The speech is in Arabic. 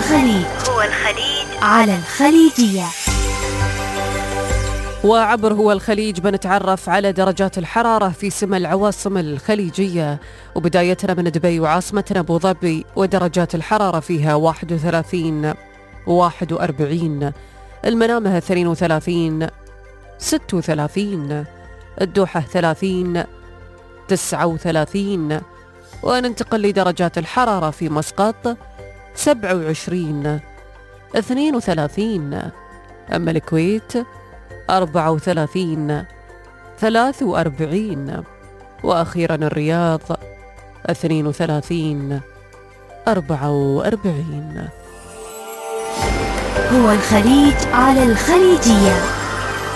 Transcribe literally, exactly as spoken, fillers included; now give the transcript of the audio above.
الخليج هو الخليج على الخليجية. وعبر هو الخليج بنتعرف على درجات الحرارة في سما العواصم الخليجية، وبدايتنا من دبي وعاصمتنا أبو ظبي، ودرجات الحرارة فيها واحد وثلاثين واحد وأربعين، المنامة اثنين وثلاثين ستة وثلاثين، الدوحة ثلاثين تسعة وثلاثين. وننتقل لدرجات الحرارة في مسقط سبعة وعشرين اثنين وثلاثين، أما الكويت أربعة وثلاثين ثلاثة وأربعين، وأخيرا الرياض اثنين وثلاثين أربعة وأربعين. هو الخليج على الخليجية.